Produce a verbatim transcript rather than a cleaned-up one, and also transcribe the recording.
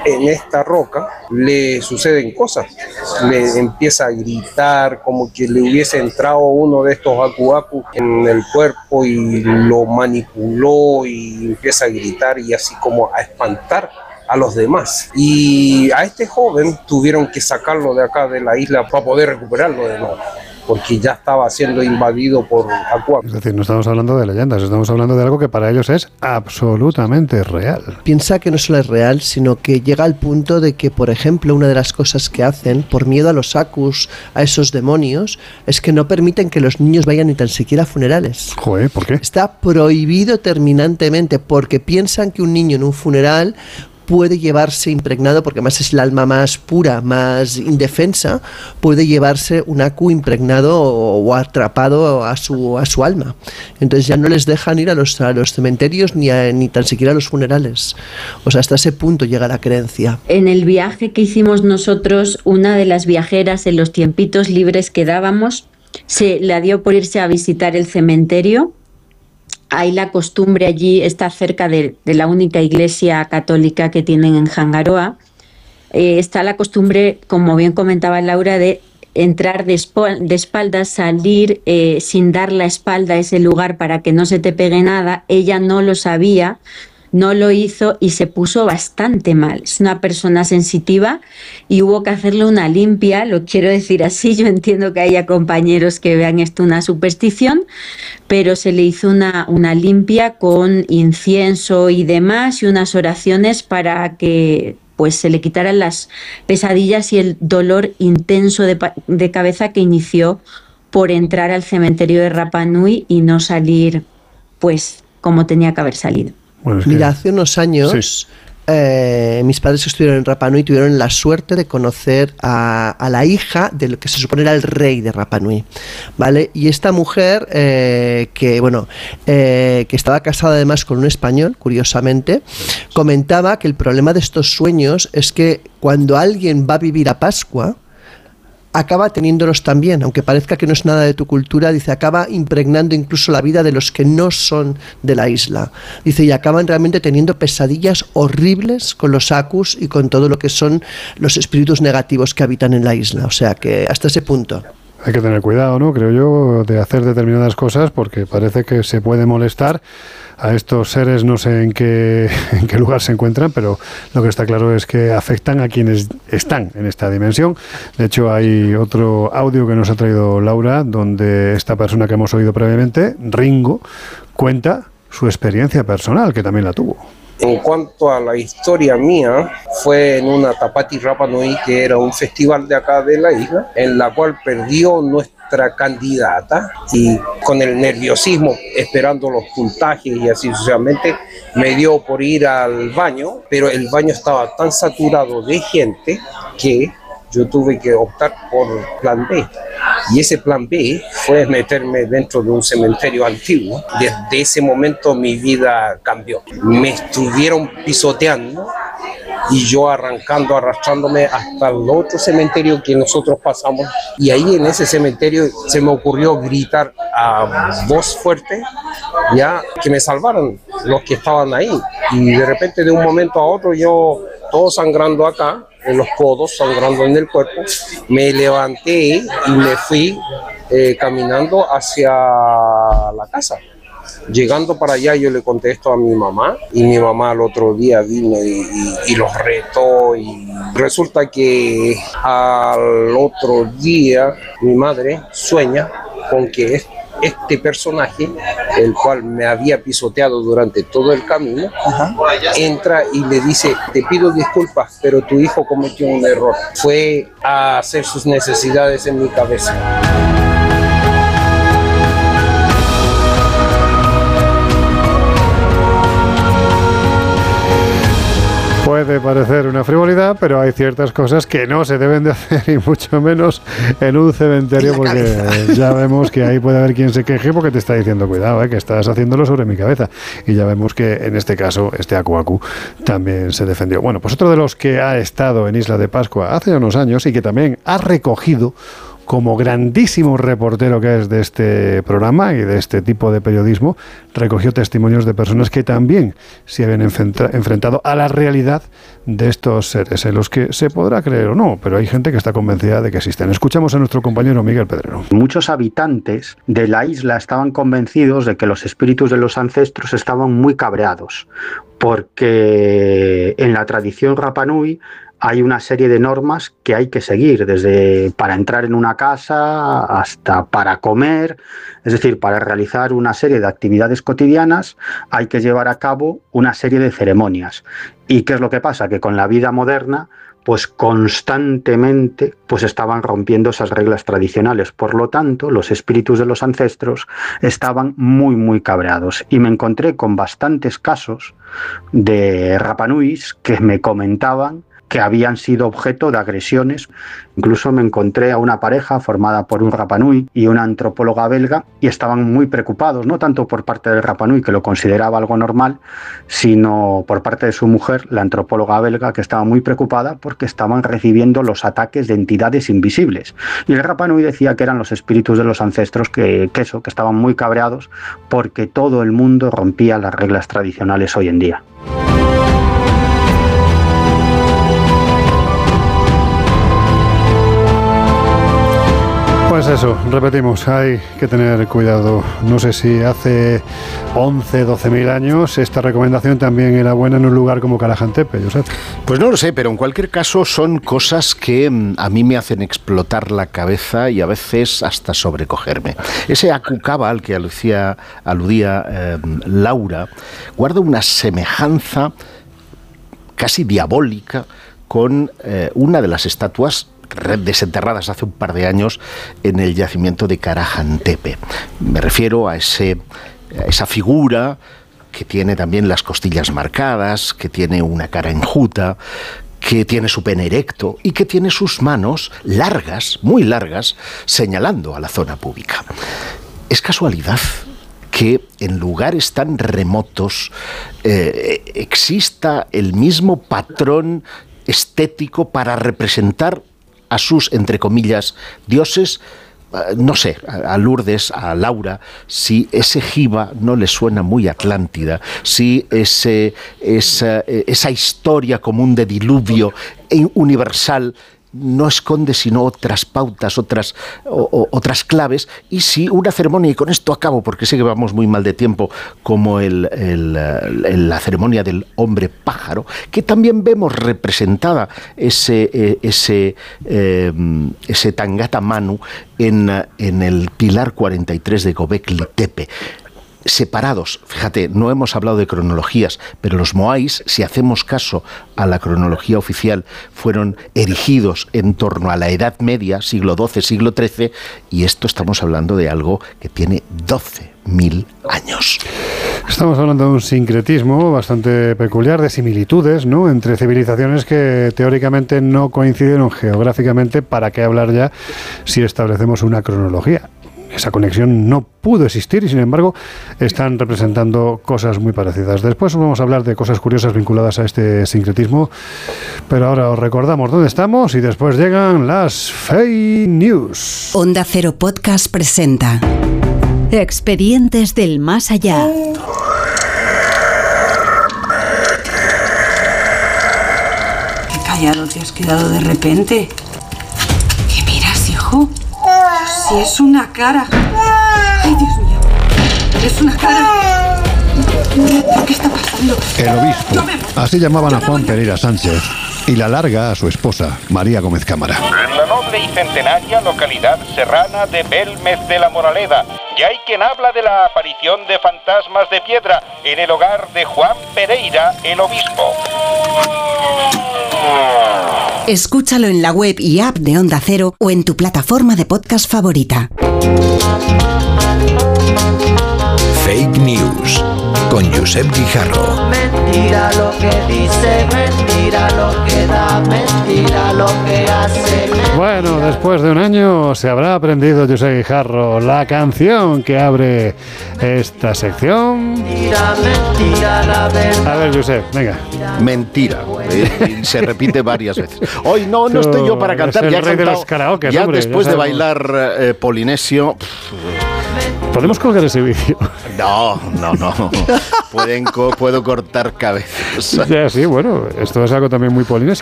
en esta roca le suceden cosas, le empieza a gritar como que le hubiese entrado uno de estos aku-aku en el cuerpo y lo manipuló y empieza a gritar y así como a espantar a los demás. Y a este joven tuvieron que sacarlo de acá de la isla para poder recuperarlo de nuevo, porque ya estaba siendo invadido por aku-aku. Es decir, no estamos hablando de leyendas, estamos hablando de algo que para ellos es absolutamente real. Piensa que no solo es real, sino que llega al punto de que, por ejemplo, una de las cosas que hacen, por miedo a los akus, a esos demonios, es que no permiten que los niños vayan ni tan siquiera a funerales. Joder, ¿por qué? Está prohibido terminantemente, porque piensan que un niño en un funeral puede llevarse impregnado, porque además es el alma más pura, más indefensa, puede llevarse un aku impregnado o, o atrapado a su a su alma. Entonces ya no les dejan ir a los, a los cementerios ni, a, ni tan siquiera a los funerales. O sea, hasta ese punto llega la creencia. En el viaje que hicimos nosotros, una de las viajeras, en los tiempitos libres que dábamos, se le dio por irse a visitar el cementerio. Hay la costumbre allí, está cerca de, de la única iglesia católica que tienen en Hangaroa. Eh, está la costumbre, como bien comentaba Laura, de entrar de, espal- de espaldas, salir eh, sin dar la espalda a ese lugar para que no se te pegue nada. Ella no lo sabía, no lo hizo y se puso bastante mal. Es una persona sensitiva y hubo que hacerle una limpia, lo quiero decir así. Yo entiendo que haya compañeros que vean esto una superstición, pero se le hizo una, una limpia con incienso y demás y unas oraciones para que pues se le quitaran las pesadillas y el dolor intenso de, de cabeza que inició por entrar al cementerio de Rapa Nui y no salir pues como tenía que haber salido. Bueno, es que... Mira, hace unos años sí. eh, mis padres que estuvieron en Rapa Nui tuvieron la suerte de conocer a, a la hija de lo que se supone era el rey de Rapa Nui, ¿vale? Y esta mujer eh, que bueno eh, que estaba casada además con un español, curiosamente, comentaba que el problema de estos sueños es que cuando alguien va a vivir a Pascua acaba teniéndolos también, aunque parezca que no es nada de tu cultura, dice, acaba impregnando incluso la vida de los que no son de la isla. Dice, y acaban realmente teniendo pesadillas horribles con los akus y con todo lo que son los espíritus negativos que habitan en la isla. O sea que hasta ese punto. Hay que tener cuidado, ¿no? Creo yo, de hacer determinadas cosas porque parece que se puede molestar a estos seres, no sé en qué, en qué lugar se encuentran, pero lo que está claro es que afectan a quienes están en esta dimensión. De hecho, hay otro audio que nos ha traído Laura, donde esta persona que hemos oído previamente, Ringo, cuenta su experiencia personal, que también la tuvo. En cuanto a la historia mía, fue en una Tapati Rapa Nui, que era un festival de acá de la isla, en la cual perdió nuestra candidata y con el nerviosismo, esperando los puntajes y así sucesivamente, me dio por ir al baño, pero el baño estaba tan saturado de gente que yo tuve que optar por plan B. Y ese plan B fue meterme dentro de un cementerio antiguo. Desde ese momento mi vida cambió. Me estuvieron pisoteando y yo arrancando, arrastrándome hasta el otro cementerio que nosotros pasamos. Y ahí en ese cementerio se me ocurrió gritar a voz fuerte, ya, que me salvaran los que estaban ahí. Y de repente, de un momento a otro, yo, todo sangrando acá, en los codos, sangrando en el cuerpo, me levanté y me fui eh, caminando hacia la casa. Llegando para allá, yo le conté esto a mi mamá y mi mamá al otro día vino y, y, y los retó, y resulta que al otro día mi madre sueña con que es este personaje, el cual me había pisoteado durante todo el camino, ajá, entra y le dice, te pido disculpas, pero tu hijo cometió un error. Fue a hacer sus necesidades en mi cabeza. Puede parecer una frivolidad, pero hay ciertas cosas que no se deben de hacer, y mucho menos en un cementerio, porque ya vemos que ahí puede haber quien se queje porque te está diciendo, cuidado, eh, que estás haciéndolo sobre mi cabeza. Y ya vemos que en este caso este aku-aku también se defendió. Bueno, pues otro de los que ha estado en Isla de Pascua hace unos años y que también ha recogido como grandísimo reportero que es de este programa y de este tipo de periodismo, recogió testimonios de personas que también se habían enfrenta- enfrentado a la realidad de estos seres, en los que se podrá creer o no, pero hay gente que está convencida de que existen. Escuchamos a nuestro compañero Miguel Pedrero. Muchos habitantes de la isla estaban convencidos de que los espíritus de los ancestros estaban muy cabreados, porque en la tradición Rapa Nui hay una serie de normas que hay que seguir, desde para entrar en una casa hasta para comer, es decir, para realizar una serie de actividades cotidianas hay que llevar a cabo una serie de ceremonias. ¿Y qué es lo que pasa? Que con la vida moderna, pues constantemente pues estaban rompiendo esas reglas tradicionales. Por lo tanto, los espíritus de los ancestros estaban muy, muy cabreados. Y me encontré con bastantes casos de Rapa Nuis que me comentaban que habían sido objeto de agresiones. Incluso me encontré a una pareja formada por un Rapa Nui y una antropóloga belga y estaban muy preocupados, no tanto por parte del Rapa Nui, que lo consideraba algo normal, sino por parte de su mujer, la antropóloga belga, que estaba muy preocupada porque estaban recibiendo los ataques de entidades invisibles. Y el Rapa Nui decía que eran los espíritus de los ancestros que, que eso, que estaban muy cabreados porque todo el mundo rompía las reglas tradicionales hoy en día. Pues eso, repetimos, hay que tener cuidado. No sé si hace once, doce mil años esta recomendación también era buena en un lugar como Karajantepe, Josep. Pues no lo sé, pero en cualquier caso son cosas que a mí me hacen explotar la cabeza y a veces hasta sobrecogerme. Ese Akukaba al que aludía, aludía eh, Laura guarda una semejanza casi diabólica con eh, una de las estatuas desenterradas hace un par de años en el yacimiento de Karajantepe. Me refiero a, ese, a esa figura que tiene también las costillas marcadas, que tiene una cara enjuta, que tiene su pene erecto y que tiene sus manos largas, muy largas, señalando a la zona púbica. ¿Es casualidad que en lugares tan remotos eh, exista el mismo patrón estético para representar a sus, entre comillas, dioses? No sé, a Lourdes, a Laura, si ese jiba no le suena muy Atlántida, si ese, esa, esa historia común de diluvio universal no esconde sino otras pautas, otras, o, o, otras claves, y si una ceremonia, y con esto acabo porque sé que vamos muy mal de tiempo, como el, el, el, la ceremonia del hombre pájaro, que también vemos representada ese, eh, ese, eh, ese Tangata Manu en, en el Pilar cuarenta y tres de Göbekli Tepe. Separados, fíjate, no hemos hablado de cronologías, pero los moais, si hacemos caso a la cronología oficial, fueron erigidos en torno a la Edad Media, siglo doce, siglo trece, y esto estamos hablando de algo que tiene doce mil años. Estamos hablando de un sincretismo bastante peculiar, de similitudes, ¿no?, entre civilizaciones que teóricamente no coincidieron geográficamente. ¿Para qué hablar ya si establecemos una cronología? Esa conexión no pudo existir y, sin embargo, están representando cosas muy parecidas. Después vamos a hablar de cosas curiosas vinculadas a este sincretismo, pero ahora os recordamos dónde estamos y después llegan las Fake News. Onda Cero Podcast presenta Expedientes del Más Allá. Qué callado te has quedado de repente. ¿Qué miras, hijo? Si es una cara. Ay, Dios mío. Es una cara. ¿Qué está pasando? El obispo. Así llamaban a Juan Pereira Sánchez. Y la larga a su esposa, María Gómez Cámara. En la noble y centenaria localidad serrana de Belmez de la Moraleda, ya hay quien habla de la aparición de fantasmas de piedra en el hogar de Juan Pereira, el obispo. Escúchalo en la web y app de Onda Cero o en tu plataforma de podcast favorita. Fake News con Josep Guijarro. Mentira lo que dice, mentira lo que da, mentira lo Bueno, después de un año se habrá aprendido José Guijarro la canción que abre esta sección. A ver, José, venga. Mentira. Eh, se repite varias veces. Hoy no, no estoy yo para cantar. Ya he cantado, de los karaoke, ya hombre, después ya de bailar eh, polinesio. ¿Podemos coger ese vídeo? No, no, no. Pueden co- puedo cortar cabezas. Ya, sí, bueno, esto es algo también muy polinesio.